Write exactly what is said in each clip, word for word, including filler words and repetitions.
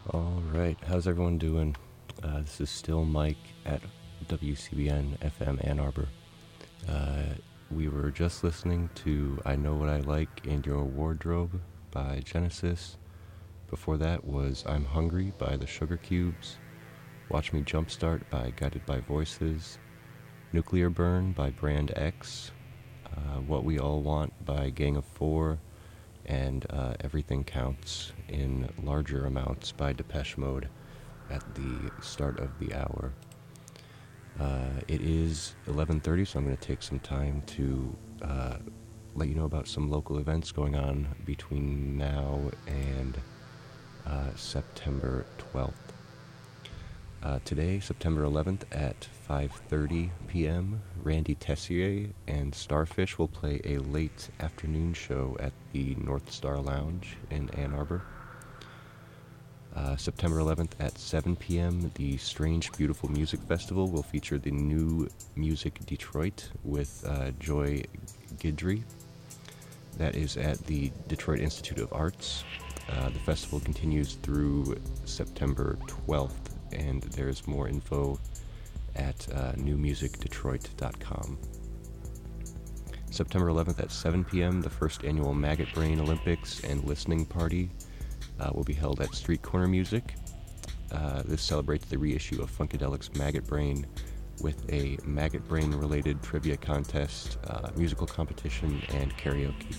All right, how's everyone doing? Uh, this is still Mike at W C B N F M Ann Arbor. Uh, we were just listening to I Know What I Like in Your Wardrobe by Genesis. Before that was I'm Hungry by the Sugar Cubes, Watch Me Jumpstart by Guided by Voices, Nuclear Burn by Brand X, uh, What We All Want by Gang of Four, and uh, Everything Counts in Larger Amounts by Depeche Mode at the start of the hour. Uh, it is eleven thirty, so I'm going to take some time to uh, let you know about some local events going on between now and uh, September twelfth. Uh, today, September eleventh at five thirty p.m., Randy Tessier and Starfish will play a late afternoon show at the North Star Lounge in Ann Arbor. Uh, September eleventh at seven p.m., the Strange Beautiful Music Festival will feature the New Music Detroit with uh, Joy Guidry. That is at the Detroit Institute of Arts. Uh, the festival continues through September twelfth. And there's more info at uh, new music detroit dot com. September eleventh at seven p.m., the first annual Maggot Brain Olympics and Listening Party uh, will be held at Street Corner Music. Uh, this celebrates the reissue of Funkadelic's Maggot Brain with a Maggot Brain-related trivia contest, uh, musical competition, and karaoke.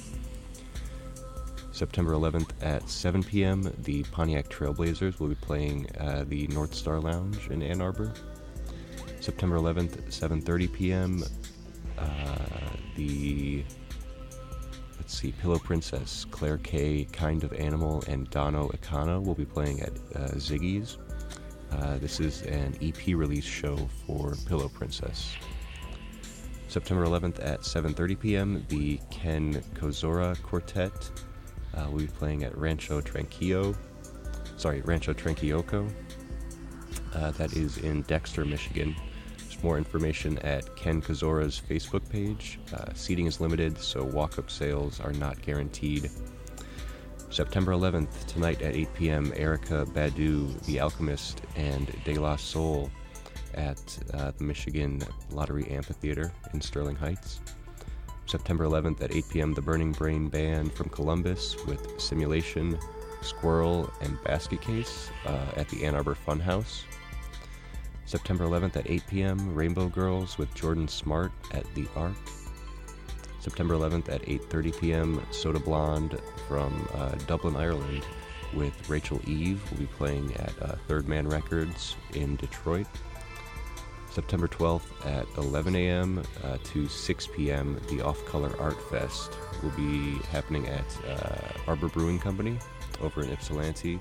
September eleventh at seven p.m., the Pontiac Trailblazers will be playing uh, the North Star Lounge in Ann Arbor. September eleventh at seven thirty p.m., uh, the, let's see, Pillow Princess, Claire Kay, Kind of Animal, and Dono Ikano will be playing at uh, Ziggy's. Uh, this is an E P release show for Pillow Princess. September eleventh at seven thirty p.m., the Ken Kozora Quartet Uh, we'll be playing at Rancho Tranquillo, sorry, Rancho Tranquilloco. Uh, that is in Dexter, Michigan. There's more information at Ken Kozora's Facebook page. Uh, seating is limited, so walk-up sales are not guaranteed. September eleventh, tonight at eight p.m., Erica Badu, The Alchemist, and De La Soul at uh, the Michigan Lottery Amphitheater in Sterling Heights. September eleventh at eight p.m., the Burning Brain Band from Columbus with Simulation, Squirrel, and Basket Case uh, at the Ann Arbor Funhouse. September eleventh at eight p.m., Rainbow Girls with Jordan Smart at the Arc. September eleventh at eight thirty p.m., Soda Blonde from uh, Dublin, Ireland with Rachel Eve will be playing at uh, Third Man Records in Detroit. September twelfth at eleven a.m. Uh, to six p.m., the Off Color Art Fest will be happening at uh, Arbor Brewing Company over in Ypsilanti.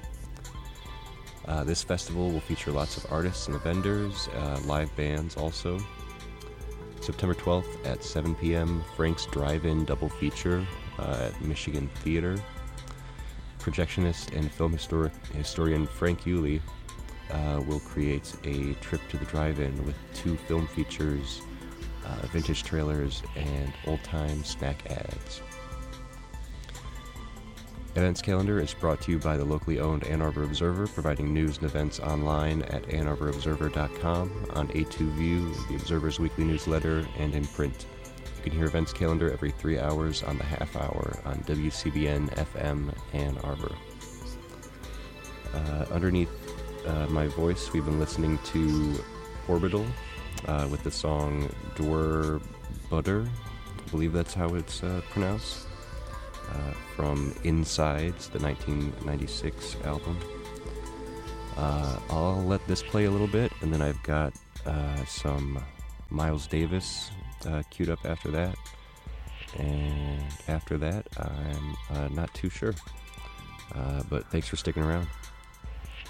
Uh, this festival will feature lots of artists and vendors, uh, live bands also. September twelfth at seven p.m., Frank's Drive-In Double Feature uh, at Michigan Theater. Projectionist and film historic, historian Frank Yulee Uh, will create a trip to the drive-in with two film features, uh, vintage trailers, and old-time snack ads. Events calendar is brought to you by the locally owned Ann Arbor Observer, providing news and events online at ann arbor observer dot com, on A two View, the Observer's weekly newsletter, and in print. You can hear events calendar every three hours on the half hour on W C B N F M Ann Arbor. Uh, underneath Uh, my voice, we've been listening to Orbital uh, with the song Dwer Butter, I believe that's how it's uh, pronounced, uh, from Insides, the nineteen ninety-six album. Uh, I'll let this play a little bit, and then I've got uh, some Miles Davis uh, queued up after that, and after that, I'm uh, not too sure, uh, but thanks for sticking around.